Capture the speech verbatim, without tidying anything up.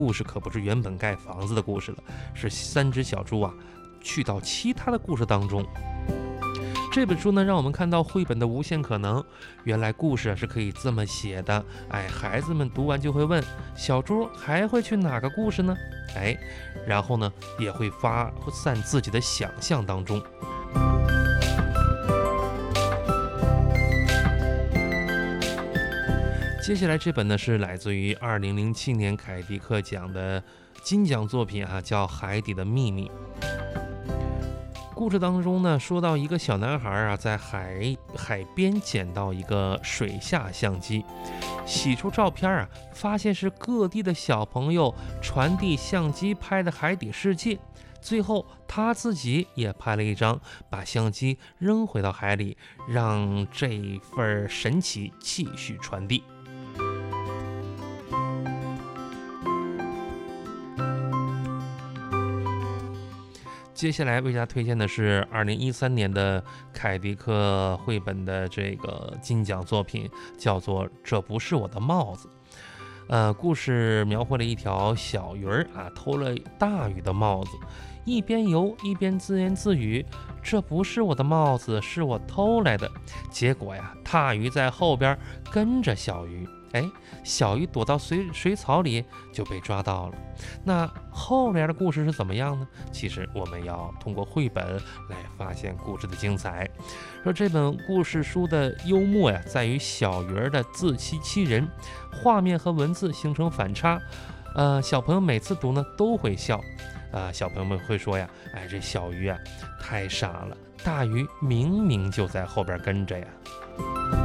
故事可不是原本盖房子的故事了，是三只小猪啊去到其他的故事当中。这本书呢，让我们看到绘本的无限可能。原来故事是可以这么写的。哎，孩子们读完就会问：小猪还会去哪个故事呢？哎，然后呢，也会发散自己的想象当中。接下来这本呢是来自于二零零七年凯迪克奖的金奖作品啊，叫《海底的秘密》。故事当中呢，说到一个小男孩啊，在海海边捡到一个水下相机，洗出照片啊，发现是各地的小朋友传递相机拍的海底世界。最后他自己也拍了一张，把相机扔回到海里，让这份神奇继续传递。接下来为大家推荐的是二零一三年的凯迪克绘本的这个金奖作品，叫做《这不是我的帽子》。呃，故事描绘了一条小鱼儿啊，偷了大鱼的帽子，一边游一边自言自语：“这不是我的帽子，是我偷来的。”结果呀，大鱼在后边跟着小鱼。哎，小鱼躲到水水草里就被抓到了。那后边的故事是怎么样呢？其实我们要通过绘本来发现故事的精彩。说这本故事书的幽默呀，在于小鱼儿的自欺欺人，画面和文字形成反差。呃，小朋友每次读呢都会笑。啊、呃，小朋友们会说呀，哎，这小鱼啊太傻了，大鱼明明就在后边跟着呀。